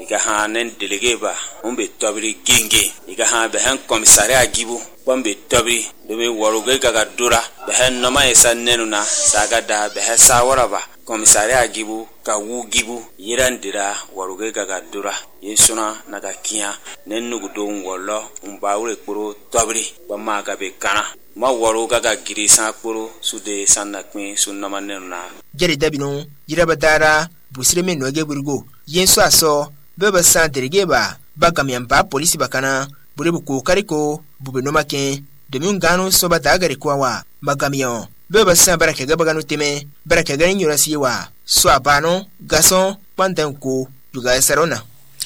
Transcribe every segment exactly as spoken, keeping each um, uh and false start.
iga hanen delegeba umbe tobri genge iga ha behen komisaria gibu bombe tobri domi waruge gaga dura behen noma esanenuna saga da behe sawaraba komisaria gibu ka wu gibu yirandira waruge gaga dura yesuna naga kiya nennugu don wollo umbawre kporo tobri bama ga be kana ma waru gaga giri sa kporo sude sanakmi sunnama nenuna jeri dabino yiraba dara busire men noge burgo yenso aso beba san delegeba bagamian ba polisi bakana burebu ko kariko bube no maken domin gano soba dagare kwawa magamion beba san baraka ga bagano teme baraka ga nyora siwa so abano gason pandanko juga sarona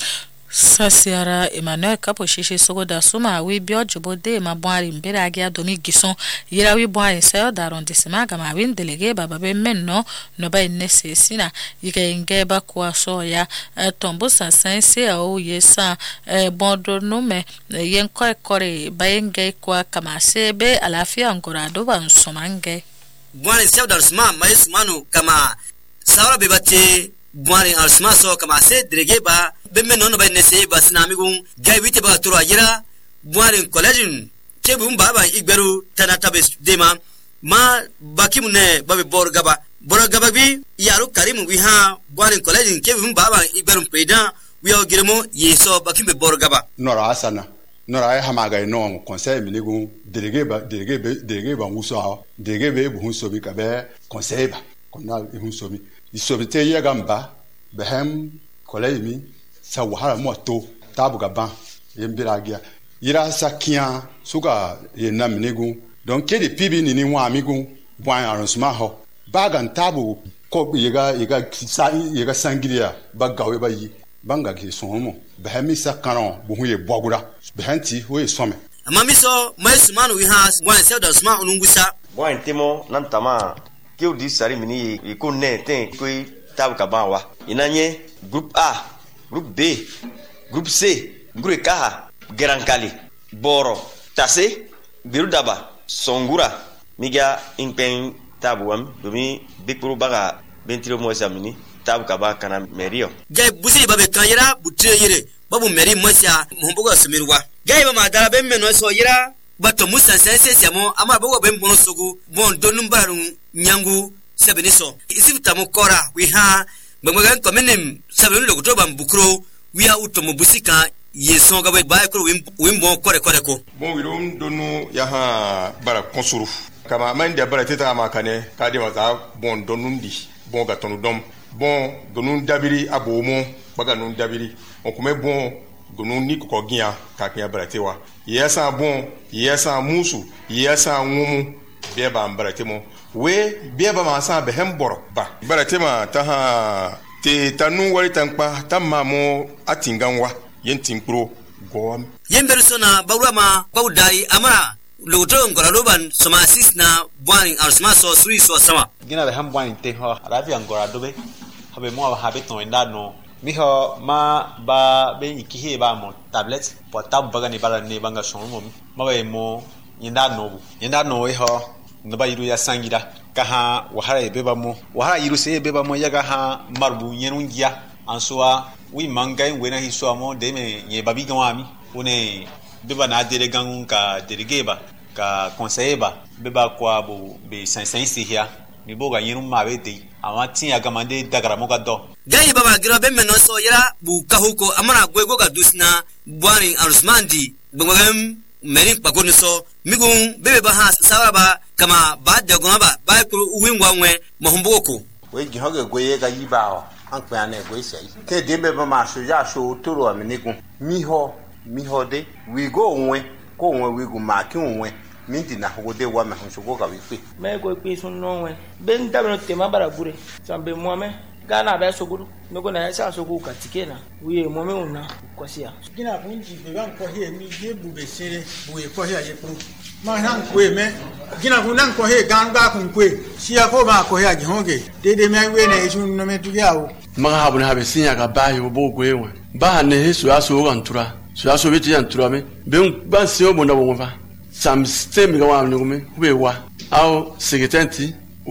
Sasiara Emmanuel Kapo Shishi Sogoda Suma we bio jobode ma boari mbere agia domi gison yira we boari sayo darondissement gama win delege baba be menno no ba nese sina yike ngeba kwa soya tombo sa sense o yesa bondo no me yen ko kore bayenge kwa kama sebe alafia ngora do ban somange boari sayo darondissement mais manu kama sawra bebate boari arsma so kama se delege ba bemme nono bay nese basna migun gaybite ba turo ajira boari college kebum baba igberu tanata bes dema ma bakimune babe bor gaba bor gaba bi yaru karim wi ha boari college kebum baba igberu peda wi o giremo yeso bakimbe bor gaba nora asana nora ay hamaga no conseil miligun délégué ba délégué délégué ba nguso délégué be bu so bi ka be conseil ba konna bu so mi isobite yegamba behem college mi sa wahala moto tabuga ban yembiragia ira sakia suga yena minigu donc ke de pibi ni ni wa amigu bwan arrangement ho bagan tabu ko yega yega sa yega sangilia bagawe bayi banga ki somo behemi sakaron bu huye bogura behenti ho esome amamiso maisumanu wi has bwan se da sma onungusa bwan timo nantama ke udi sari mini ikunne ten ko tabu ka banwa inanye groupe A groupe B, groupe C, groupe K, Gerankali, Boro, Tase, Birudaba, Songura, Miga, Inpen, Tabuam, Domi, Bikuru Baga, Bentilo Moisamini, Tabu Kaba, Kana, Merio. Gay Busi Babe Kayera, Butre, Babu Meri Mosia, Momboga Sumirwa. Gay Mamada Bemeno Soyera, Bato Musa Sense Siamo, Amaboga Bembonosogu, Bon Donumbaru, Nyangu, Sabiniso. Isif Tamokora, we ha. Bangwagan komenem sabelu lokuto bambukro wiya utomo busika yeson ga bay ko wimbo kore kore ko bon wirum donu ya ha bara konsuru kama mande bara teta ma kane kadi waza bon donundi bon ga tonu dom bon donun dabiri abomo baga nun dabiri on kuma bon donun ni ko giya ka kiya bara tewa yesa bon yesa musu yesa ngumu be ba bara temo we bieba ma sa be hemboro ba baratema ta ha te tanu wari tankpa tamma mo atinganwa yentin pro gom yember sona bawrama bawdai amara loto ngora loban soma sis na bwani arsma so suri so sama gina be hambwani te ho arabi ngora dobe habe mo ha be ton ndano mi ho ma ba be ikihe ba mo tablet portable baga ni bala ne banga son mo ma be mo yinda no yinda no we ho naba yiru ya sangira ka ha wahara beba mo wahara yiru se beba mo yaga ha marbu yenungia ansoa wi mangai wena hiso mo de me ye babi gawami one beba na dele gangun ka delegeba ka conseiller beba kwa bo be sansansi hia ni boga yenu mabe de amati ya gamande dagara mo gaddo gai baba gira be meno so yira bu kahuko amana gwego ga dusna bwani arusmandi bungam meri pakoni so migun bebe ba ha sawaba kama ba de goma ba ko uwinwa nwe mohumboko we gihoge goye ga yibawo anpe ane go sei ke dembe ba ma so ya so toro amenigun miho miho de we go nwe ko nwe we go ma ki nwe minti na ho de wa ma so go ga we pe me go pe so no nwe ben dabno tema bara gure sambe mo me gana ba so guru me go na sa so go ka tikena we mo me una kosia gina bunji be ban ko he mi ye bu be sere bu e ko he aye pro ma han ko me gina bu nan ko he gan ga kun ko sia ko ma ko he aje honge de de me we na isu no me tuya o ma ha bu na be sinya ga ba yo bo go ewe ba ne he so aso ga ntura so aso be ti ntura me be ba se o mo na wo fa sam stem ga wa ni go me we wa aw secretary una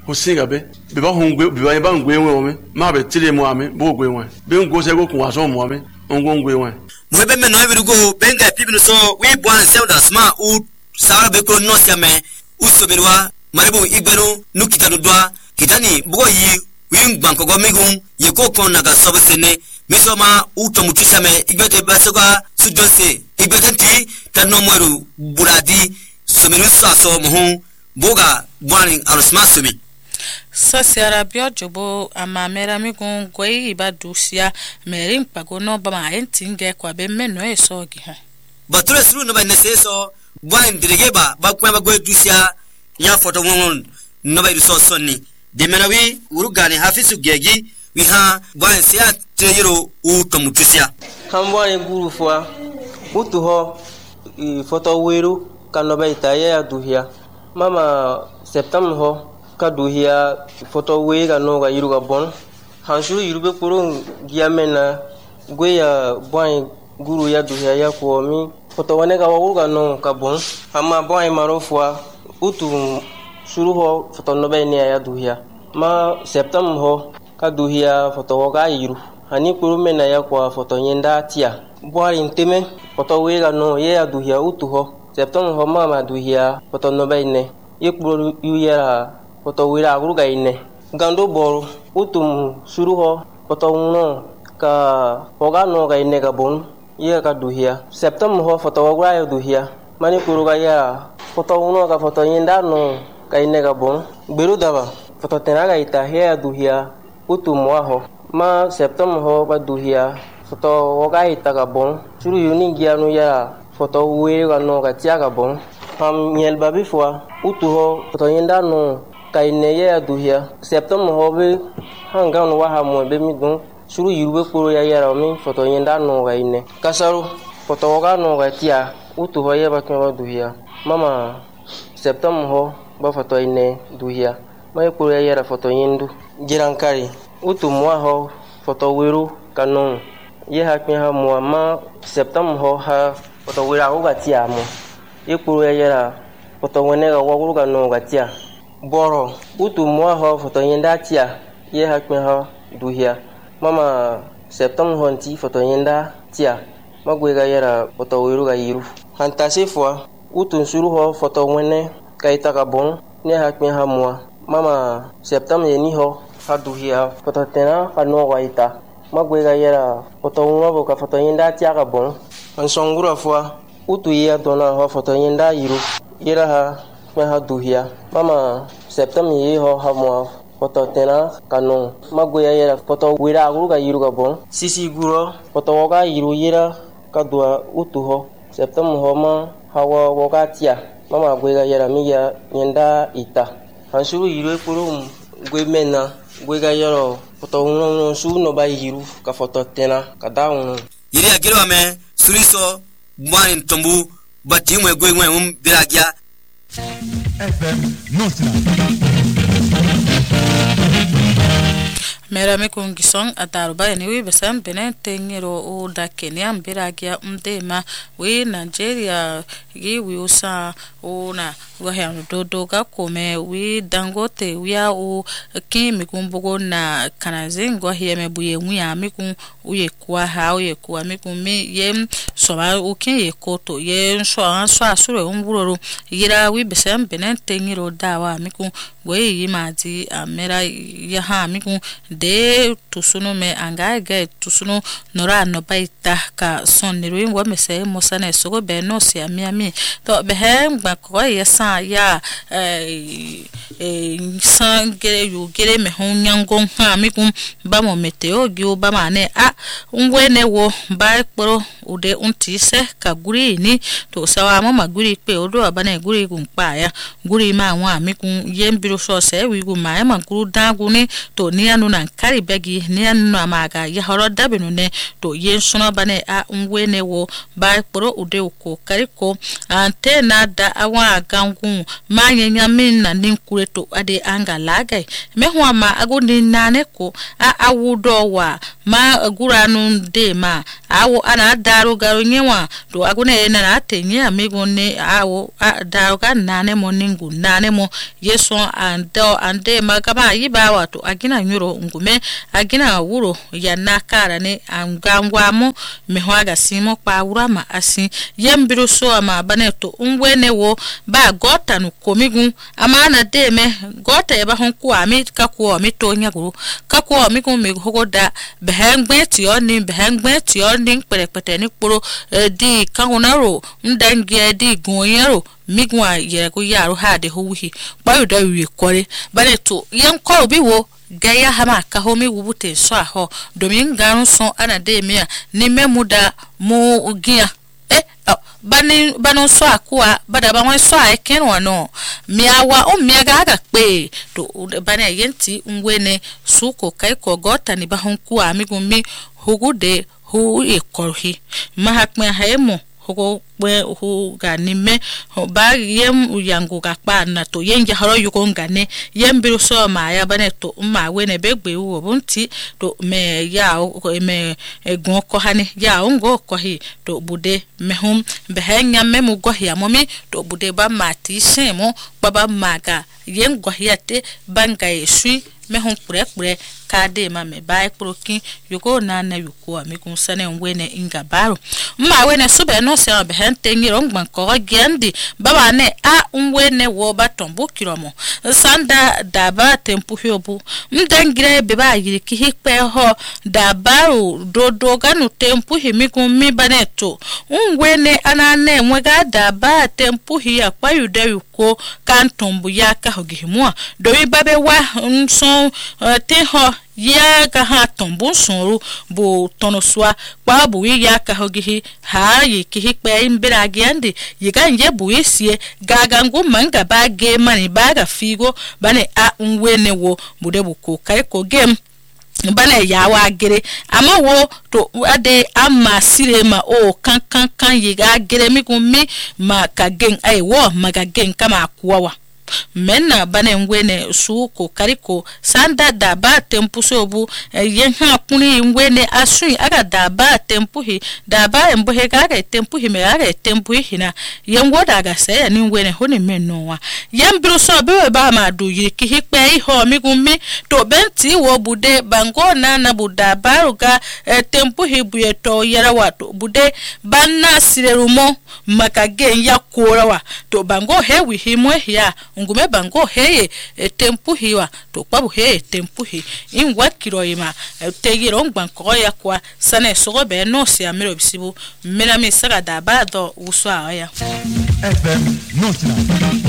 ko singa be be ba hungwe be ba ba ngwe we me ma be tile mo ame bo gwe we be ngo se go kun aso mo ame ngo ngwe we mo be me no be go benga pibino so we bwan se da sma u sara be ko no se me u so be wa maribu igbero nu kitanu dwa kitani bo yi wi ngbanko go migun ye ko kon na ga so be sene misoma u to mutusa me igbete ba so ga su jose igbete ti tanu moru buradi so me nu so so mo boga bwan arsma so me Sasiara bio jobo amamera migun gwe ibadusia merim pagono bama entinge kwa be meno esogi ha bature suru no ba neseso bwan dirigeba ba kwa ba gwe dusia ya foto won no ba so sonni de menawi urugani hafisu gegi wi ha bwan sia teyero u tomutusia kambwa nguru fwa utuho foto weru kanoba itaya duhia mama septem ho kaduhia foto we ga no ga yiru ga bon hansuru yiru be poro giamena gwe ya boy guru ya duhia ya ko mi foto wane ga wuru ga no ka bon ama boy marofwa utu suru ho foto no be ne ya duhia ma septem ho kaduhia foto ga yiru hani poro mena ya ko foto nyenda tia boy inteme foto we ga no ye ya duhia utu ho septem ho mama duhia foto no be ne ye poro yu ya foto wira aguruga ine gando boro utum suruho foto no ka hoga no ga ine ga bon ye ka duhia septem ho foto wagura ya duhia mani kuruga ya foto no ka foto yinda no ga ine ga bon beru daba foto tenaga ita ya duhia utum wa ho ma septem ho ba duhia foto waga ita ga bon suru yuni gia no ya foto wira no ga tia ga bon ham nyel babi fwa utu ho foto yinda no kaine ya duhia septem hobe hanga no wa mo be mi gun suru yurube koro ya yara mi foto yenda no ga ine kasaru foto ga no ga tia utu ho ya ba kan duhia mama septem ho ba foto ine duhia mai koro ya yara foto yendu jirankari utu mo ho foto weru kanon ye ha kin ha mo ma septem ho ha foto wera ga tia mo ye koro ya yara foto wene ga wa ga no ga tia boro utu mo ho foto yenda tia ye hakme ho duhia mama septem honti foto yenda tia magwe ga yara foto wiru ga yiru hantase fwa utu suru ho foto wene kaita ga bon ne hakme ha mo mama septem yeni ho ha duhia foto tena ha no wa ita magwe ga yara foto mo bo ka foto yenda tia ga bon an songura fwa utu ye dona ho foto yenda yiru yera ha me ha duhia mama septem ye ho ha mo foto tena kanon magwe ya yera foto wira aguru ga yiru ga bon sisi guro foto ga yiru yera kadua utu ho septem ho ma hawa woga tia mama gwe ga yera mi ya yenda ita hansuru yiru puru gwe mena gwe ga yero foto no su no ba yiru ka foto tena ka daun yiri agiro ame suriso bwan tombu bati mwe gwe mwe um biragia F M Notla. Mera me kungisong ataruba ni wi besam bene tengiro o da Kenya mbiragia mdema we Nigeria gi wi usa ona wa hanu dodo ga kome wi Dangote wi a o kimi kumbogo na kanazengo hiye me buye wi a mikun uye kwa ha uye kwa mikun mi ye so ba o kin ye koto ye so an so asure umburoro yira wi besam bene tengiro dawa mikun we yi maji amera ya ha mikun de tusuno me angaga tusuno nora no baita ka soniru ngwa mese mosana sogo be no sia miami to be hem gba ko yesa ya eh eh sangere yu gere me honyango ha mikum ba mo meteo gi o ba mane a ngwene wo ba ekporo ude untise ka guri ni to sawa mo maguri pe odo abana guri gunpa ya guri ma nwa mikum yembiro so se wi gu ma ma guru daguni to ni anu na kari begi ni anu amaga ya horo dabinu ne to yen suno bane a ngwene wo ba ekporo ude uko kariko ante na da awa gangu ma nyanya min na ninkure to ade anga lagai me ho ama aguni nane ko a awudo wa ma guranu de ma awo ana daru garu to nyewa to agune na na tenye amigo ne awo da ga nane mo ningu nane mo yeso ando ande magaba yiba wato agina nyuro ngume agina wuro ya nakara ne angangwamo mehwaga simo pa urama asi yembiru so ama baneto ungwene wo ba gota no komigun amana deme gota eba honku ami kakuo mi to nyaguru kakuo mi ko mi hogoda behengbe ti oni behengbe ti oni perepete ni poro di kangunaro ndangie di gonyero migwa yere ko yaro hade howi bayo da wi kore baneto yen ko bi wo gaya hama ka homi wubute so aho domin ganu so ana de mia ni memuda mu ugia eh oh, bani banon so akua bada ba won so eken wono miawa o miaga ga pe to bani yenti ngwene suko kai ko gota ni ba honku amigumi hugude hu ekorhi mahakme haemo hugo we hu ganime ba yem uyangu ga pa na to yenje haro yuko ngane yembiru so ma ya baneto ma we ne begbe wo bunti to me ya me egun ko hani ya ngo ko hi to bude mehum behenya memu go ya momi to bude ba mati semo baba maga yen go yate banga esui mehun kure kure kade ma me bai prokin yuko na na yuko amikun sane ngwene ingabaro ma wene sube no se behente ngiro ngban ko gendi baba ne a ngwene wo batombo kiromo sanda daba tempu hiobu mdengire beba yiri ki hikpe ho dabaru dodo ganu tempu himikun mi baneto ngwene anane mwega daba tempu hiya kwa yude yuko kantombu yaka hogihimua dowi babe wa nson uh, teho ya ka ha tombo sonru bo tonoswa kwa bu ya ka hogihi ha yi ki hikpe imbira gende yiga nje bu esie gagangu manga ba ge mani baga figo bane a nwene wo bude bu ko kai ko game bane ya wa gere ama wo to ade ama sire ma o kan kan kan yiga gere mi gumi ma ka gen ai wo maga gen kama kuwa menna bane ngwene suko kariko sanda daba tempu sobu yen ha kuni ngwene asui aga daba tempu hi daba embohe gaga tempu hi me aga tempu hi na yengo daga se ni ngwene honi mennowa yembiro so be ba ma du yiki hikpe ho mi gumi to benti wo bude bango na na budaba ruga tempu hi buyeto yara wato bude banna sirerumo makagen ya korawa to bango he wi himwe hia ngume bango heye e, tempu hiwa to kwabu heye tempu hi in wakiro ima e, tegiro ngbanko ya kwa sane sogo be no si amiro bisibu mena mi saga da ba do uswa aya F M Nottingham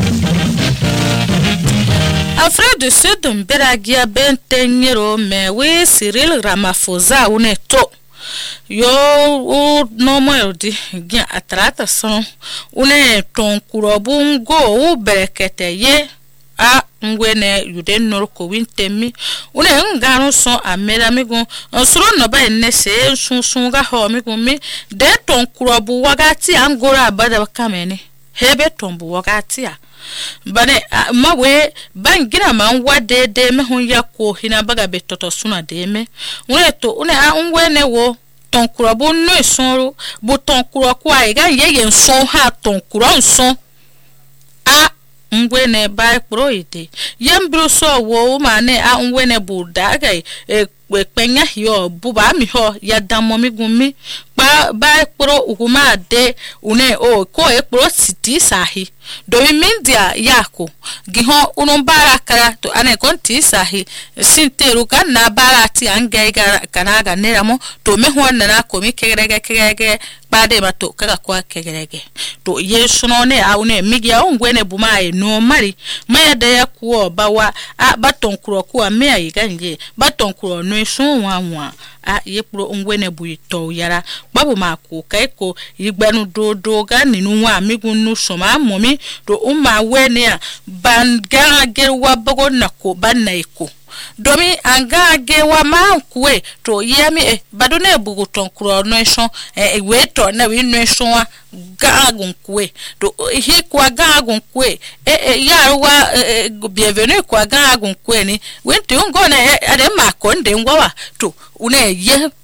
Alfredo Sedum beragia bentenyero mewe Cyril Ramaphosa uneto yo o no moedi gya atrata son une ton kurobungo u berekete ye a ngwene yude nor ko wintemi une ngano son amera migun suro no ba nese sunsun ga ho migun mi de ton kurobu wagati angora abada kamene hebe tombu wagati a bane mawe bangira man wade de me hun yakko hina baga betoto suna de me une to une a ngwene wo ton kuro bo no esonro bo ton kuro kwa ega yeye nson ha ton kuro nson a ngwene ba pro ite yembro so wo ma ne a ngwene bu daga e penya hio buba mi ho ya damo mi gumi ba ba pro ukuma de une o ko e pro siti sahi do mindia yako giho unombara kara to ane konti sahi sinteru kana barati angega kanaga neramo to meho na ko mi kegerege kegerege bade mato kaka kwa kegerege to yesu no ne aune migia ongwene bumae no mari maya de yakuo bawa a baton kuro kwa me ayiga nje baton kuro no esun wanwa a yepro ongwene buito yara babu mako kaiko igbanu dodo ga ninu wa migun nu soma momi to umma wene a banga gerwa bago nako banaiko domi anga gewa mankwe to yemi e badone bugu ton kuro no eson e weto na wi no eson gagun kwe to hi kwa gagun kwe e e yarwa bienvenue kwa gagun kwe ni wenti ngo na ade makonde ngwa to une ye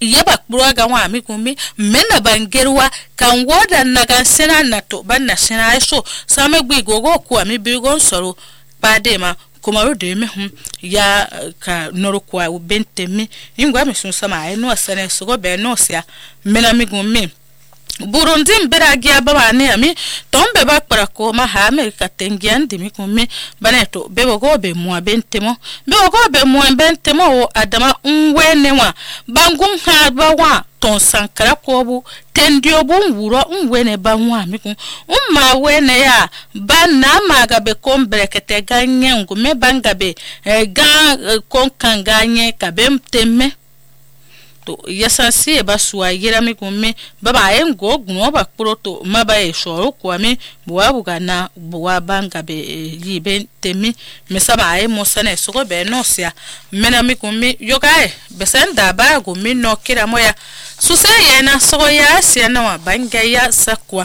yeba kpuro ga wa mi kumi mena bangerwa kan woda naga sena nato banna sena so same gbi gogo ku ami bi gon soro padema kuma ro de me hum ya ka noro kwa bentemi ingwa mi sun sama ai no sene so go be no sia mena mi gumi Burundi mbera gia baba ne ami tombe ba para ko ma ha America tengian dimi kumi baneto bebo go be mo bentemo bebo go be mo bentemo o adama unwe newa bangun ha ba wa ton sankara ko bu tendio bu wuro unwe ne ba wa mi kun umma we ne ya ba na ma ga be ko mbrekete ganye ngume banga be eh, ga eh, kon kan ganye ka benteme to yasansi e basua yira mi kumme baba engo gno ba proto maba e shoro kwame buwa bugana buwa banga be yibe temi mesaba e mosane soko be nosia mena mi kumme yogae besenda ba go mi no kira moya suse yena soko ya sia na wa banga ya sakwa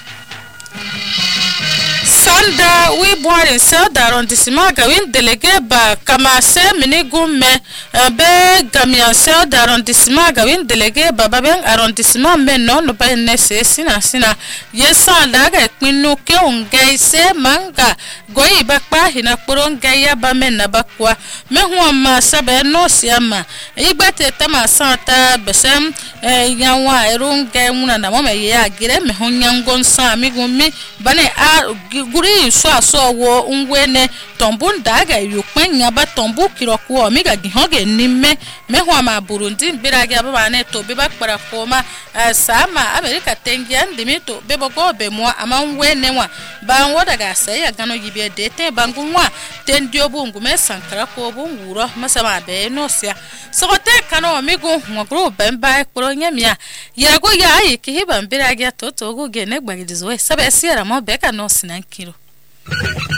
Sanda we born in South Arrondissement gawin délégué ba kama se mini gumme be gamian South Arrondissement gawin délégué ba baben arrondissement men non no ba nese sina sina yesa daga kwinu ke ongay se manga goyi bakpa hina poronga ya ba men na bakwa me ho ma sabe no siama igbate tama santa besem yanwa erunga muna na mama ya gire me ho nyangon sa mi gummi bane a guri so aso wo unwene tombun daga yukpenya ba tombu kiroko omiga gihoge nimme me ho ma Burundi biraga baba ne to be bakpara koma sama America tengian dimito bebo go be mo amanwene wa ba woda ga sai ya gano gibe dete bangunwa tendio bungu me sankara ko bunguro masama be no sia sokote kano migu ngro bemba ekro nyamia yago ya yi kihiba biraga to to go gene gbagidizo sabe siara mo be kano sinankiro